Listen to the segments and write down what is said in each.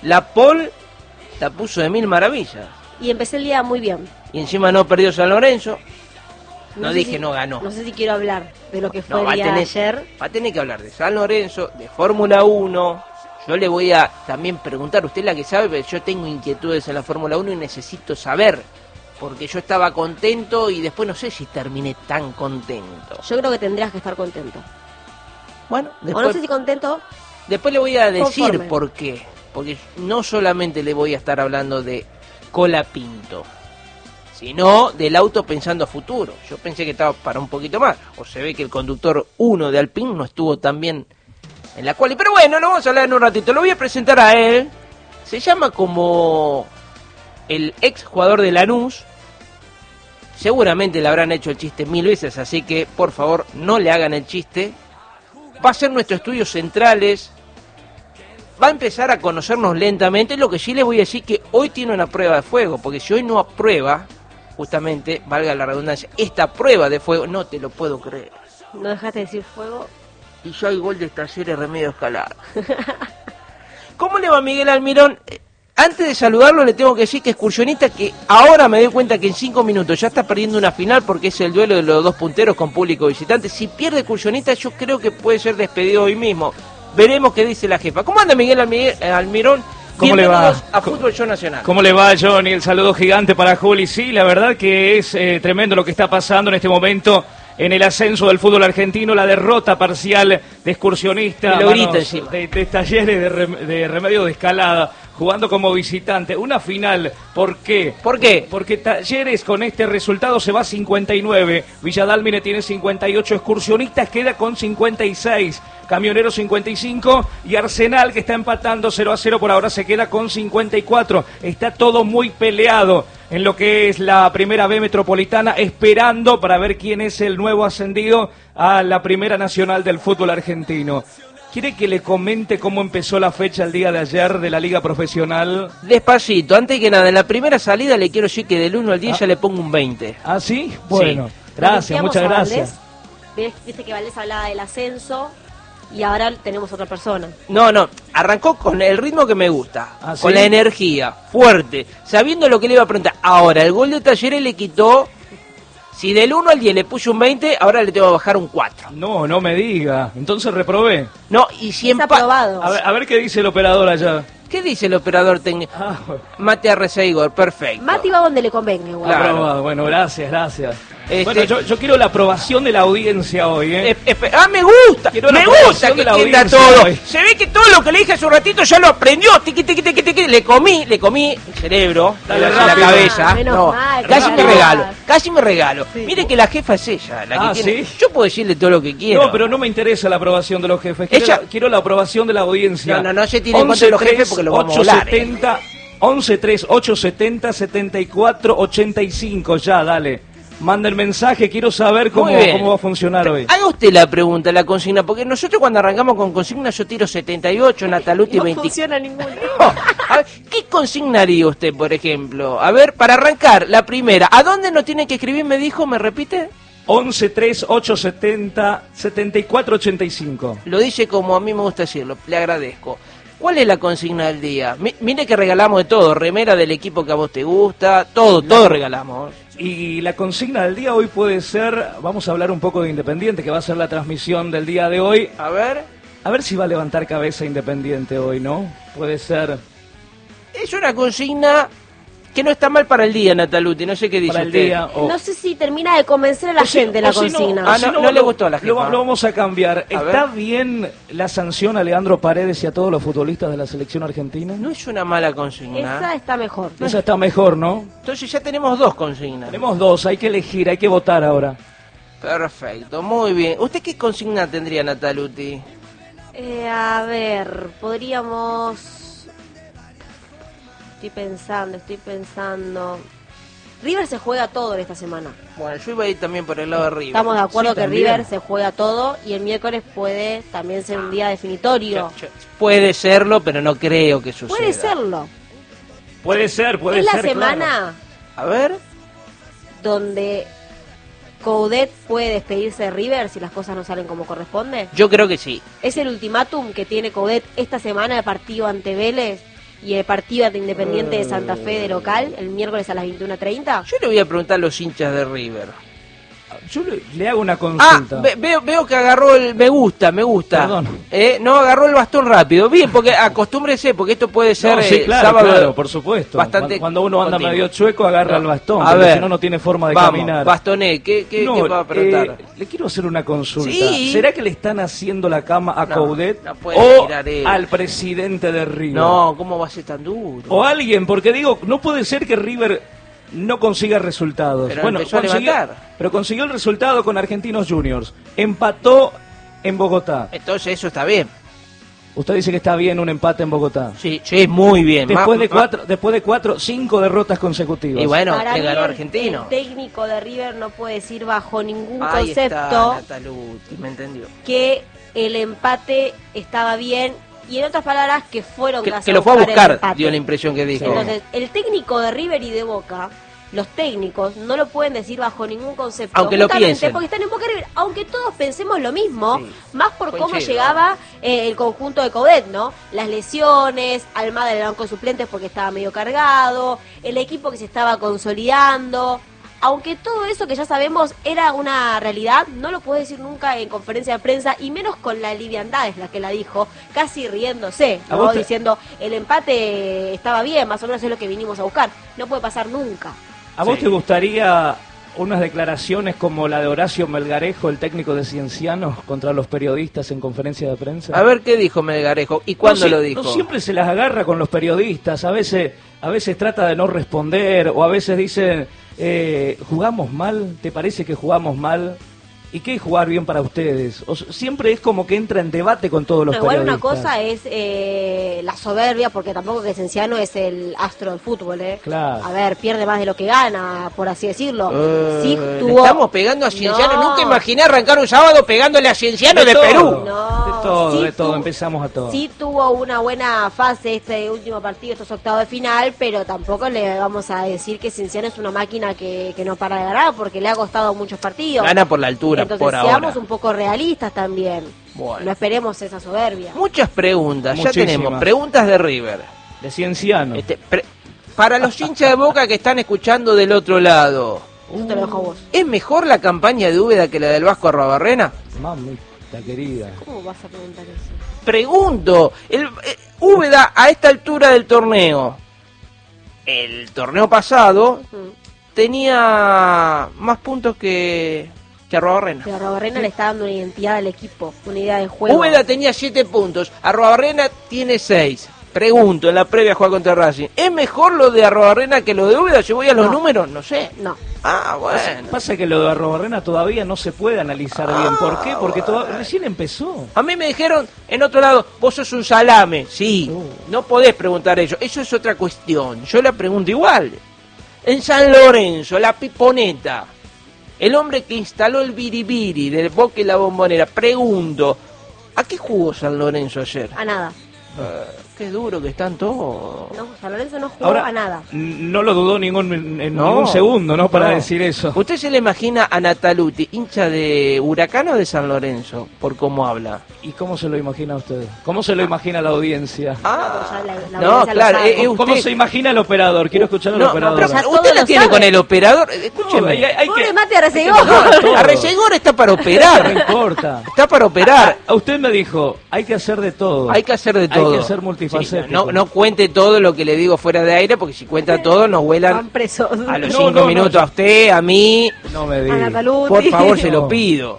La Pol la puso de mil maravillas. Y empecé el día muy bien. Y encima no perdió San Lorenzo. No sé dije si- no ganó. No sé si quiero hablar de lo que fue No, el día de ayer. va a tener que hablar de San Lorenzo, de Fórmula 1. Yo le voy a también preguntar, usted es la que sabe, pero yo tengo inquietudes en la Fórmula 1 y necesito saber. Porque yo estaba contento y después no sé si terminé tan contento. Yo creo que tendrías que estar contento. Bueno, O después, no sé si contento. después le voy a decir Conforme. por qué. Porque no solamente le voy a estar hablando de Colapinto, sino del auto pensando a futuro. Yo pensé que estaba para un poquito más. O se ve que el conductor 1 de Alpine no estuvo tan bien en la quali. Pero bueno, lo vamos a hablar en un ratito. Lo voy a presentar a él. Se llama como el ex jugador de Lanús. Seguramente le habrán hecho el chiste 1000 veces, así que por favor no le hagan el chiste. Va a ser nuestros estudios centrales. Va a empezar a conocernos lentamente. Lo que sí les voy a decir que hoy tiene una prueba de fuego, porque si hoy no aprueba, justamente, valga la redundancia, esta prueba de fuego, no te lo puedo creer. No dejaste de decir fuego. Y ya hay gol de Talleres Remedio Escalada. ¿Cómo le va Miguel Almirón? Antes de saludarlo le tengo que decir que Excursionista, que ahora me doy cuenta que en 5 minutos ya está perdiendo una final porque es el duelo de los dos punteros con público visitante. Si pierde Excursionista yo creo que puede ser despedido hoy mismo. Veremos qué dice la jefa. ¿Cómo anda Miguel Almirón? ¿Cómo le va? Bienvenidos a Fútbol Show Nacional. ¿Cómo le va, Johnny? El saludo gigante para Juli. Sí, la verdad que es tremendo lo que está pasando en este momento en el ascenso del fútbol argentino, la derrota parcial de Excursionista, Y lo grita encima. de Talleres de Remedio de Escalada, jugando como visitante. Una final, ¿por qué? ¿Por qué? Porque Talleres con este resultado se va a 59, Villa Dálmine tiene 58, Excursionistas queda con 56, Camioneros 55 y Arsenal, que está empatando 0-0 por ahora, se queda con 54. Está todo muy peleado en lo que es la Primera B Metropolitana, esperando para ver quién es el nuevo ascendido a la Primera Nacional del fútbol argentino. ¿Quiere que le comente cómo empezó la fecha el día de ayer de la Liga Profesional? Despacito, antes que nada, en la primera salida le quiero decir que del 1 al 10 ya le pongo un 20. ¿Ah, sí? Bueno, gracias, Decíamos muchas a gracias. Valdés. Viste que Valdés hablaba del ascenso y ahora tenemos otra persona. No, arrancó con el ritmo que me gusta, ¿Ah, sí? con la energía, fuerte, sabiendo lo que le iba a preguntar. Ahora, el gol de Talleres le quitó, si del 1 al 10 le puse un 20, ahora le tengo que bajar un 4. No, no me diga. Entonces reprobé. No, y si Es empata... aprobado. A ver qué dice el operador allá. ¿Qué dice el operador técnico? Ah, bueno. Mate a Reseigor, perfecto. Mati va donde le convenga igual. Claro. Aprobado. Bueno, gracias. Este- Bueno, yo quiero la aprobación de la audiencia hoy, ¿eh? Me gusta, Quiero la me gusta aprobación que de la entienda audiencia todo. hoy. Se ve que todo lo que le dije hace un ratito ya lo aprendió. Tiqui, tiqui, tiqui, tiqui. Le comí el cerebro, Dale, la rápido. cabeza. Menos No, mal, casi me rápido. regalo. Mire que la jefa es ella, la que Ah, tiene. ¿sí? Yo puedo decirle todo lo que quiero. No, pero no me interesa la aprobación de los jefes. Quiero la aprobación de la audiencia. No se tiene en cuenta de los jefes porque lo vamos a hablar. 11-3-870-74-85. Ya, dale. Manda el mensaje, quiero saber Muy bien. cómo va a funcionar hoy. Haga usted la pregunta, la consigna, porque nosotros cuando arrancamos con consigna yo tiro 78, Nataluti No 20. funciona ninguno. A ver, ¿qué consignaría usted, por ejemplo? A ver, para arrancar, la primera, ¿a dónde nos tiene que escribir? Me dijo, ¿me repite? 11-3-870-74-85. Lo dice como a mí me gusta decirlo, le agradezco. ¿Cuál es la consigna del día? Mire que regalamos de todo, remera del equipo que a vos te gusta, todo regalamos. Y la consigna del día hoy puede ser, vamos a hablar un poco de Independiente, que va a ser la transmisión del día de hoy. A ver, Si va a levantar cabeza Independiente hoy, ¿no? Puede ser es una consigna que no está mal para el día, Nataluti, no sé qué dice para el usted. día. No sé si termina de convencer a la O si- gente la o si no- consigna. Ah, no le gustó a la jefa. Lo vamos a cambiar. A ¿Está ver. bien la sanción a Leandro Paredes y a todos los futbolistas de la selección argentina? No es una mala consigna. Esa está mejor. Esa está mejor, ¿no? Entonces ya tenemos dos consignas. Tenemos dos, hay que elegir, hay que votar ahora. Perfecto, muy bien. ¿Usted qué consigna tendría, Nataluti? A ver, podríamos... Estoy pensando. River se juega todo en esta semana. Bueno, yo iba a ir también por el lado de River. Estamos de acuerdo Sí, que también. River se juega todo y el miércoles puede también ser un día definitorio. Puede serlo, pero no creo que suceda. Puede serlo. Puede ser, Es la claro. semana A ver, donde Coudet puede despedirse de River si las cosas no salen como corresponde. yo creo que sí. Es el ultimátum que tiene Coudet esta semana de partido ante Vélez. y el partido de Independiente de Santa Fe de local, el miércoles a las 21:30? Yo le voy a preguntar a los hinchas de River. Yo le hago una consulta. Veo que agarró el me gusta. Perdón. No, agarró el bastón rápido. Bien, porque acostúmbrese, porque esto puede ser No, sí, claro, sábado. claro, por supuesto. Bastante Cuando uno anda continuo. medio chueco, agarra el bastón, A porque ver, si no, no tiene forma de vamos, caminar. Bastoné, ¿qué va a preguntar? Le quiero hacer una consulta. Sí. ¿Será que le están haciendo la cama a No, Coudet no puede o tirar él. al presidente de River? No, ¿cómo va a ser tan duro? O alguien, porque digo, no puede ser que River no consiga resultados. Pero empezó a levantar. pero consiguió el resultado con Argentinos Juniors. Empató en Bogotá. Entonces eso está bien. Usted dice que está bien un empate en Bogotá. Sí, muy bien. Después de 5 derrotas consecutivas. Y bueno, Para le mí ganó el Argentino. técnico de River no puede decir bajo ningún Ahí concepto está Nataluti, me entendió. que el empate estaba bien, y en otras palabras que fueron Que casi lo fue a el buscar, empate. dio la impresión que dijo. Entonces, el técnico de River y de Boca, los técnicos no lo pueden decir bajo ningún concepto. Aunque lo justamente piensen. porque están en Boca y River, aunque todos pensemos lo mismo, Sí. más por cómo Coincido. llegaba el conjunto de Coudet, ¿no? Las lesiones, Almada en el banco de suplentes porque estaba medio cargado, el equipo que se estaba consolidando. Aunque todo eso que ya sabemos era una realidad, no lo puede decir nunca en conferencia de prensa, y menos con la liviandad es la que la dijo, casi riéndose, ¿A ¿no? vos te- Diciendo, el empate estaba bien, más o menos es lo que vinimos a buscar. No puede pasar nunca. ¿A vos Sí. te gustaría unas declaraciones como la de Horacio Melgarejo, el técnico de Cienciano, contra los periodistas en conferencia de prensa? A ver qué dijo Melgarejo y cuándo No, lo dijo. No siempre se las agarra con los periodistas, a veces trata de no responder, o a veces dice, ¿jugamos mal? ¿Te parece que jugamos mal? ¿Y qué es jugar bien para ustedes? Siempre es como que entra en debate con todos los No, igual periodistas. una cosa es la soberbia, porque tampoco que Cienciano es el astro del fútbol, ¿eh? Claro. A ver, pierde más de lo que gana, por así decirlo. Sí Le tuvo... estamos pegando a Cienciano. No. Nunca imaginé arrancar un sábado pegándole a Cienciano de todo, Perú. No, de sí todo, tu- empezamos a todo. Sí tuvo una buena fase este último partido, estos octavos de final, pero tampoco le vamos a decir que Cienciano es una máquina que no para de ganar, porque le ha costado muchos partidos. Gana por la altura, Entonces, por seamos ahora. un poco realistas también. Bueno. No esperemos esa soberbia. Muchas preguntas. Ya Muchísimas. tenemos preguntas de River. De Cienciano. Para los hinchas de Boca que están escuchando del otro lado, Eso te lo dejo a vos. ¿es mejor la campaña de Úbeda que la del Vasco Arruabarrena? Mamita querida. ¿Cómo vas a preguntar eso? Pregunto, Úbeda a esta altura del torneo, el torneo pasado, tenía más puntos que Arruabarrena. Pero Robarrena le está dando una identidad al equipo, una idea de juego. Úbeda tenía 7 puntos, Arruabarrena tiene 6. Pregunto, en la previa a jugar contra Racing, ¿es mejor lo de Arruabarrena que lo de Úbeda? Si voy a los No. números, no sé. No. Ah, bueno. Pasa que lo de Arrobarrena todavía no se puede analizar bien. ¿Por qué? Porque recién empezó. A mí me dijeron, en otro lado, vos sos un salame. Sí, no podés preguntar eso. Eso es otra cuestión. Yo la pregunto igual. En San Lorenzo, la Piponeta, el hombre que instaló el biribiri del Boca y la Bombonera, pregunto, ¿a qué jugó San Lorenzo ayer? A nada. Qué duro que están todos. No, San Lorenzo no jugó Ahora, a nada. no lo dudó en No. ningún segundo, ¿no? Para No. decir eso. ¿Usted se le imagina a Nataluti, hincha de Huracán o de San Lorenzo, por cómo habla? ¿Y cómo se lo imagina usted? ¿Cómo se lo imagina la audiencia? Ah, ya la no, audiencia lo claro, sabe. ¿Cómo usted- se imagina el operador? Quiero escuchar al No, operador. pero ya todo usted la lo tiene sabe. con el operador. No, Escúcheme. hay Pobre que... Mate Arcegón. todo. Arrecegor está para No operar. importa. Está para operar. A usted me dijo, hay que hacer de todo. Hay que hacer de todo. Hay que ser multifacético. Sí, no cuente todo lo que le digo fuera de aire, porque si cuenta todo nos Van vuelan presos. a los No, 5 no, minutos no. a usted, a mí. No me A diga. Nataluti. Por favor, se lo No. pido.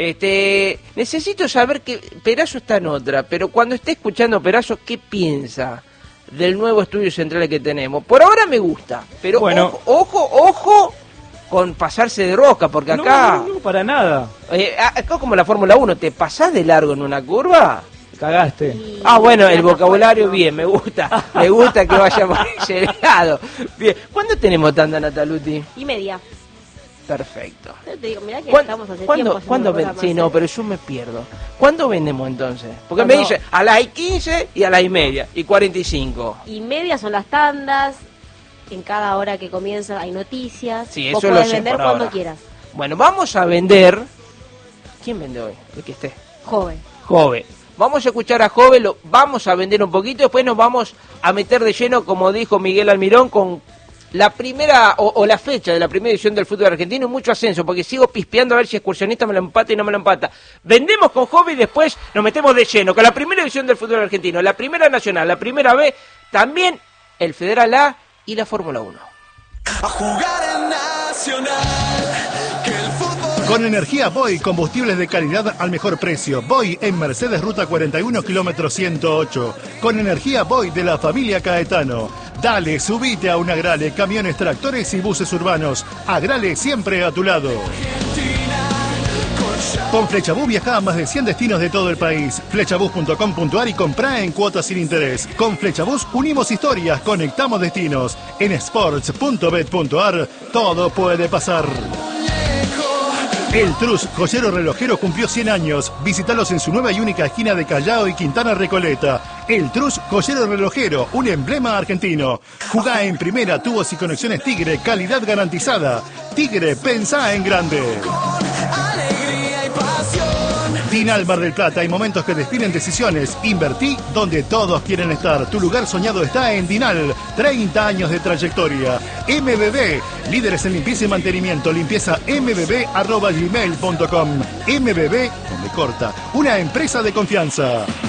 Necesito saber que Perazo está en otra, pero cuando esté escuchando Perazo, ¿qué piensa del nuevo estudio central que tenemos? Por ahora me gusta, pero Bueno. ojo con pasarse de rosca, porque No, acá, no, para nada. acá como la Fórmula 1, ¿te pasás de largo en una curva? Cagaste. Ah, bueno, el vocabulario bien, me gusta que vaya por ese lado. Bien, ¿cuándo tenemos tanda, Nataluti? Y media. Perfecto. Yo te digo, mirá que ¿Cuándo, estamos hace tiempo haciendo cuándo programas, sí, no, ¿eh? pero yo me pierdo. ¿Cuándo vendemos entonces? Porque Cuando- me dice a las 15 y a las 1:30 y 45. Y media son las tandas. En cada hora que comienza hay noticias. Sí, Vos eso lo podés sé vender por cuando ahora. quieras. Bueno, vamos a vender. ¿Quién vende hoy? El que esté. Joven. Joven. Vamos a escuchar a Jove, lo vamos a vender un poquito, después nos vamos a meter de lleno, como dijo Miguel Almirón, con la primera o la fecha de la primera edición del fútbol argentino y mucho ascenso, porque sigo pispeando a ver si Excursionista me lo empata y no me lo empata. Vendemos con Jove y después nos metemos de lleno con la primera edición del fútbol argentino, la primera nacional, la primera B, también el Federal A y la Fórmula 1. A jugar en Nacional, que el fútbol... Con energía Boy, combustibles de calidad al mejor precio. Boy en Mercedes Ruta 41, kilómetro 108. Con energía Boy de la familia Caetano. Dale, subite a un Agrale, camiones, tractores y buses urbanos. Agrale siempre a tu lado. Con Flechabús viaja a más de 100 destinos de todo el país. Flechabús.com.ar y comprá en cuotas sin interés. Con Flechabús unimos historias, conectamos destinos. En sports.bet.ar todo puede pasar. El Trus, joyero relojero, cumplió 100 años. Visítalos en su nueva y única esquina de Callao y Quintana Recoleta. El Trus, joyero relojero, un emblema argentino. Jugá en primera, tubos y conexiones Tigre, calidad garantizada. Tigre, pensá en grande. Dinal Mar del Plata, hay momentos que definen decisiones. Invertí donde todos quieren estar. Tu lugar soñado está en Dinal. 30 años de trayectoria. MBB, líderes en limpieza y mantenimiento. Limpieza mbb@gmail.com. MBB, donde corta, una empresa de confianza.